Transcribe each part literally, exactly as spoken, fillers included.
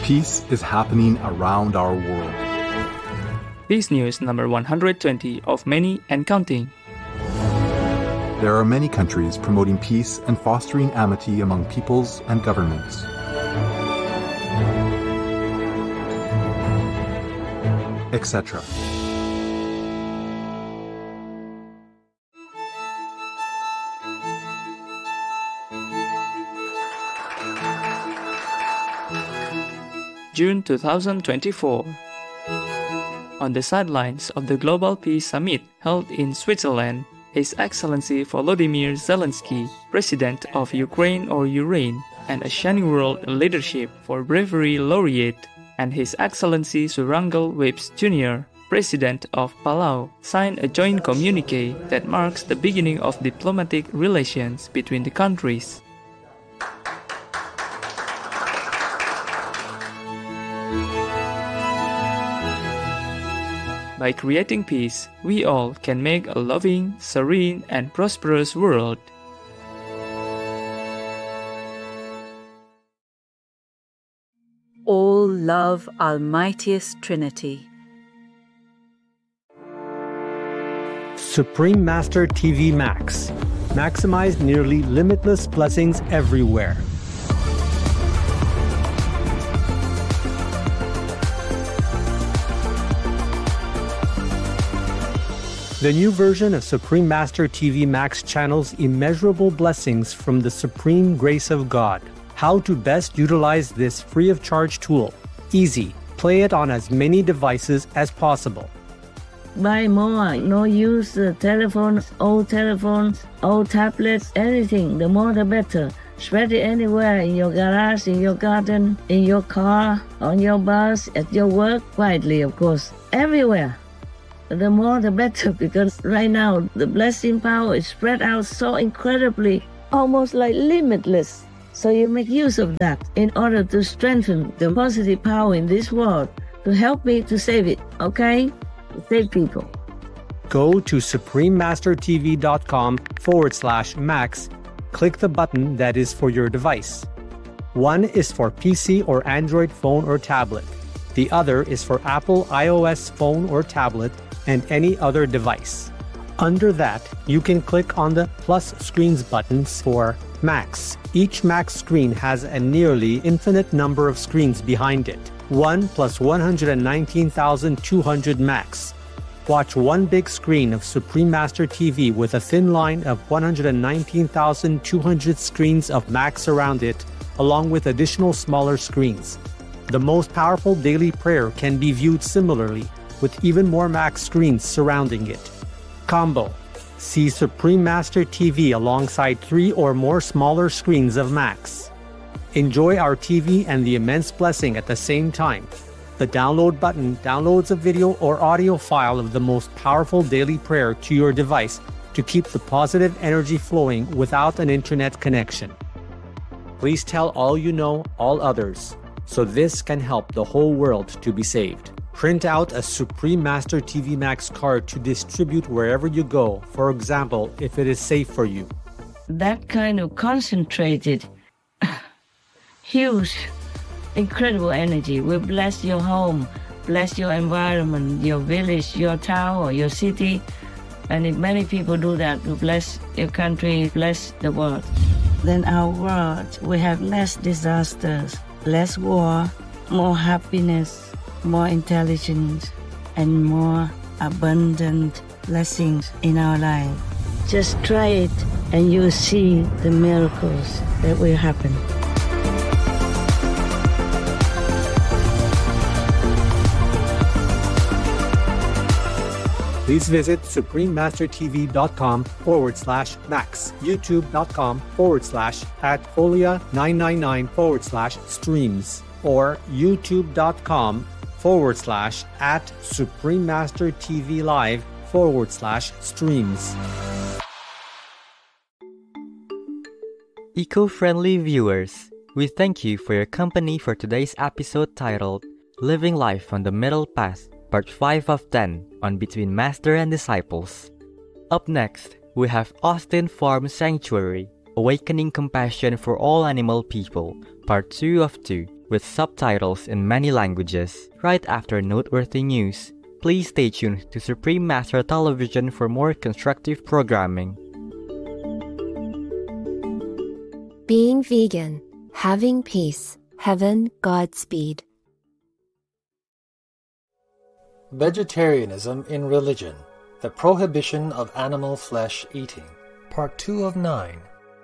Peace is happening around our world. Peace News number one hundred twenty of many and counting. There are many countries promoting peace and fostering amity among peoples and governments. et cetera. June two thousand twenty-four. On the sidelines of the Global Peace Summit held in Switzerland, His Excellency Volodymyr Zelensky, President of Ukraine or Ukraine, and a Shining World Leadership for Bravery Laureate, and His Excellency Surangel Wipes Junior, President of Palau, signed a joint communique that marks the beginning of diplomatic relations between the countries. By creating peace, we all can make a loving, serene, and prosperous world. All love Almightiest Trinity. Supreme Master T V Max. Maximize nearly limitless blessings everywhere. The new version of Supreme Master T V Max channels immeasurable blessings from the supreme grace of God. How to best utilize this free-of-charge tool. Easy. Play it on as many devices as possible. Buy more, no use uh, telephones, old telephones, old tablets, anything, the more the better. Spread it anywhere, in your garage, in your garden, in your car, on your bus, at your work, quietly of course, everywhere. The more the better, because right now the blessing power is spread out so incredibly, almost like limitless. So you make use of that in order to strengthen the positive power in this world, to help me to save it, okay? Save people. Go to suprememastertv.com forward slash max. Click the button that is for your device. One is for P C or Android phone or tablet. The other is for Apple iOS phone or tablet and any other device. Under that, you can click on the plus screens buttons for Max. Each Max screen has a nearly infinite number of screens behind it. one plus one hundred nineteen thousand two hundred Max. Watch one big screen of Supreme Master T V with a thin line of one hundred nineteen thousand two hundred screens of Max around it, along with additional smaller screens. The most powerful daily prayer can be viewed similarly, with even more Max screens surrounding it. Combo. See Supreme Master T V alongside three or more smaller screens of Max. Enjoy our T V and the immense blessing at the same time. The download button downloads a video or audio file of the most powerful daily prayer to your device to keep the positive energy flowing without an internet connection. Please tell all you know, all others, so this can help the whole world to be saved. Print out a Supreme Master T V Max card to distribute wherever you go, for example, if it is safe for you. That kind of concentrated, huge, incredible energy will bless your home, bless your environment, your village, your town, or your city. And if many people do that, to bless your country, bless the world, then our world will have less disasters, less war, more happiness, more intelligence, and more abundant blessings in our life. Just try it and you'll see the miracles that will happen. Please visit suprememastertv.com forward slash max, youtube.com forward slash at folia999 forward slash streams, or youtube.com forward slash at Supreme Master T V Live forward slash streams. Eco-friendly viewers, we thank you for your company for today's episode titled Living Life on the Middle Path, Part five of ten on Between Master and Disciples. Up next, we have Austin Farm Sanctuary, Awakening Compassion for All Animal People, Part two of two. with subtitles in many languages. Right after noteworthy news, please stay tuned to Supreme Master Television for more constructive programming. Being vegan, having peace, heaven, Godspeed. Vegetarianism in Religion, the Prohibition of Animal Flesh Eating, Part two of nine.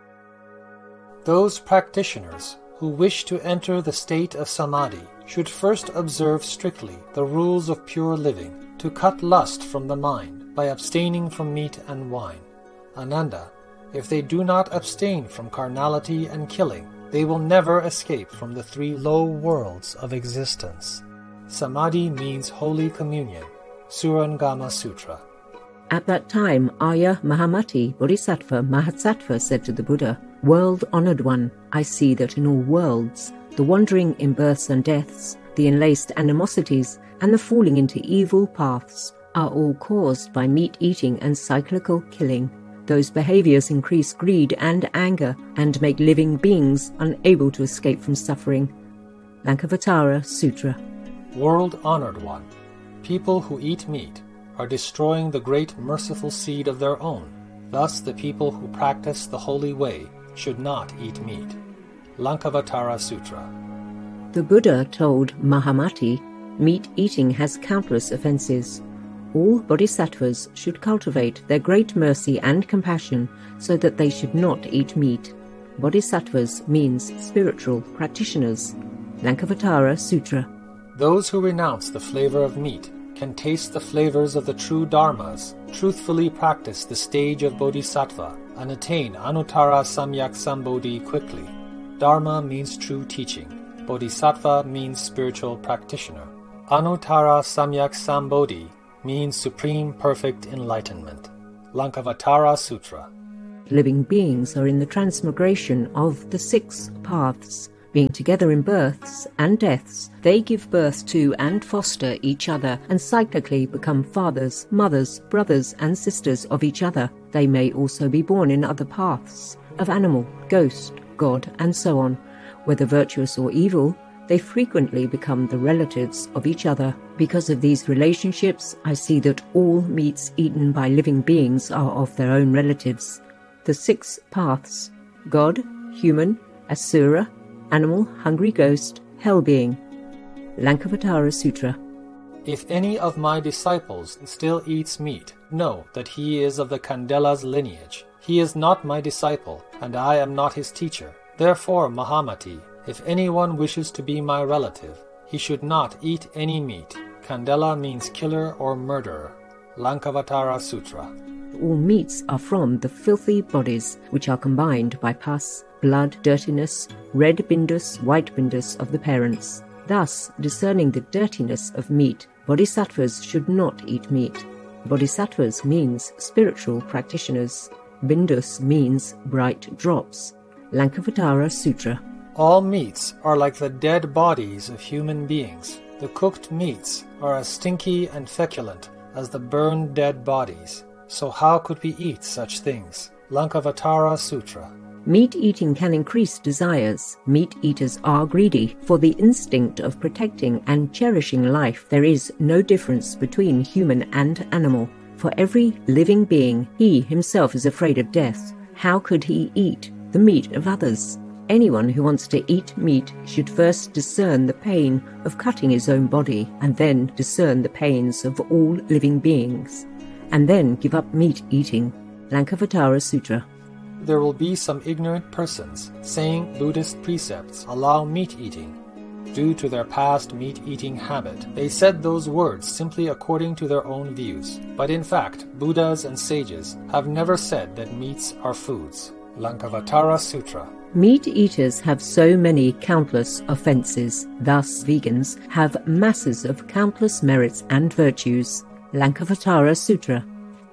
Those practitioners who wish to enter the state of Samadhi should first observe strictly the rules of pure living, to cut lust from the mind by abstaining from meat and wine. Ananda, if they do not abstain from carnality and killing, they will never escape from the three low worlds of existence. Samadhi means Holy Communion. Surangama Sutra. At that time, Arya Mahamati Bodhisattva Mahasattva said to the Buddha, "World-honored one, I see that in all worlds, the wandering in births and deaths, the enlaced animosities, and the falling into evil paths are all caused by meat-eating and cyclical killing. Those behaviors increase greed and anger and make living beings unable to escape from suffering." Lankavatara Sutra. World-honored one, people who eat meat are destroying the great merciful seed of their own. Thus the people who practice the holy way should not eat meat. Lankavatara Sutra. The Buddha told Mahamati, meat eating has countless offences. All bodhisattvas should cultivate their great mercy and compassion so that they should not eat meat. Bodhisattvas means spiritual practitioners. Lankavatara Sutra. Those who renounce the flavor of meat can taste the flavors of the true dharmas, truthfully practice the stage of bodhisattva, and attain Anuttara Samyak Sambodhi quickly. Dharma means true teaching. Bodhisattva means spiritual practitioner. Anuttara Samyak Sambodhi means supreme perfect enlightenment. Lankavatara Sutra. Living beings are in the transmigration of the six paths. Being together in births and deaths, they give birth to and foster each other and cyclically become fathers, mothers, brothers and sisters of each other. They may also be born in other paths, of animal, ghost, god, and so on. Whether virtuous or evil, they frequently become the relatives of each other. Because of these relationships, I see that all meats eaten by living beings are of their own relatives. The six paths: God, human, asura, animal, hungry ghost, hell being. Lankavatara Sutra. If any of my disciples still eats meat, know that he is of the Kandela's lineage. He is not my disciple, and I am not his teacher. Therefore, Mahamati, if anyone wishes to be my relative, he should not eat any meat. Kandela means killer or murderer. Lankavatara Sutra. All meats are from the filthy bodies, which are combined by pus, blood, dirtiness, red bindus, white bindus of the parents. Thus, discerning the dirtiness of meat, bodhisattvas should not eat meat. Bodhisattvas means spiritual practitioners. Bindus means bright drops. Lankavatara Sutra. All meats are like the dead bodies of human beings. The cooked meats are as stinky and feculent as the burned dead bodies. So how could we eat such things? Lankavatara Sutra. Meat eating can increase desires. Meat eaters are greedy. For the instinct of protecting and cherishing life, there is no difference between human and animal. For every living being, he himself is afraid of death. How could he eat the meat of others? Anyone who wants to eat meat should first discern the pain of cutting his own body, and then discern the pains of all living beings, and then give up meat eating. Lankavatara Sutra. There will be some ignorant persons saying Buddhist precepts allow meat eating. Due to their past meat-eating habit, they said those words simply according to their own views. But in fact, Buddhas and sages have never said that meats are foods. Lankavatara Sutra. Meat eaters have so many countless offences. Thus, vegans have masses of countless merits and virtues. Lankavatara Sutra.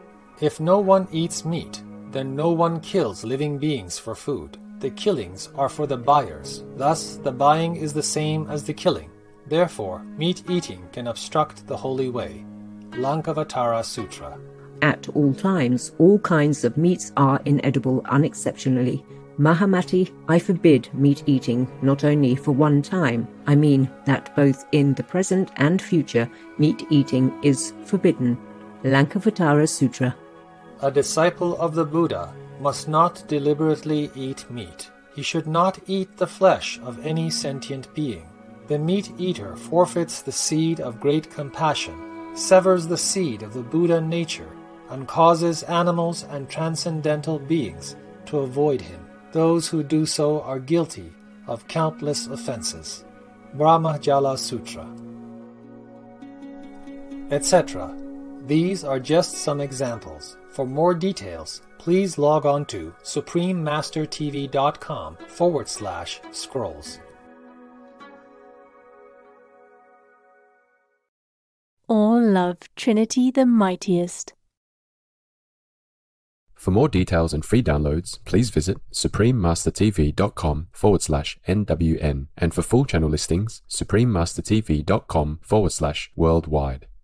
If no one eats meat, then no one kills living beings for food. The killings are for the buyers. Thus, the buying is the same as the killing. Therefore, meat eating can obstruct the holy way. Lankavatara Sutra. At all times, all kinds of meats are inedible unexceptionally. Mahamati, I forbid meat eating not only for one time, I mean that both in the present and future, meat eating is forbidden. Lankavatara Sutra. A disciple of the Buddha must not deliberately eat meat. He should not eat the flesh of any sentient being. The meat eater forfeits the seed of great compassion, severs the seed of the Buddha nature, and causes animals and transcendental beings to avoid him. Those who do so are guilty of countless offenses. Brahmajala Sutra, et cetera. These are just some examples. For more details, please log on to suprememastertv.com forward slash scrolls. All love Trinity the Mightiest. For more details and free downloads, please visit suprememastertv.com forward slash NWN, and for full channel listings, suprememastertv.com forward slash worldwide.